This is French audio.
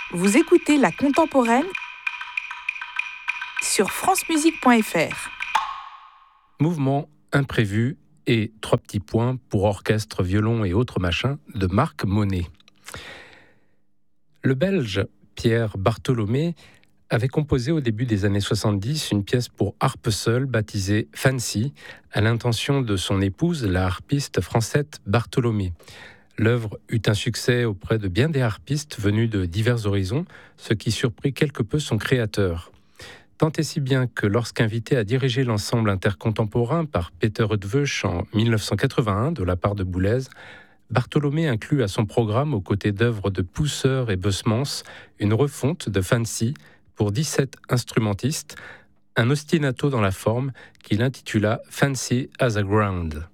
Vous écoutez La Contemporaine sur francemusique.fr. Mouvement imprévu et 3 petits points pour orchestre, violon et autres machins de Marc Monet. Le Belge Pierre Bartholomé avait composé au début des années 70 une pièce pour harpe seule baptisée Fancy, à l'intention de son épouse, la harpiste Francette Bartholomé. L'œuvre eut un succès auprès de bien des harpistes venus de divers horizons, ce qui surprit quelque peu son créateur. Tant et si bien que lorsqu'invité à diriger l'ensemble intercontemporain par Peter Eötvös en 1981 de la part de Boulez, Bartholomé inclut à son programme, aux côtés d'œuvres de Pousser et Bussmann, une refonte de Fancy pour 17 instrumentistes, un ostinato dans la forme qu'il intitula Fancy as a Ground.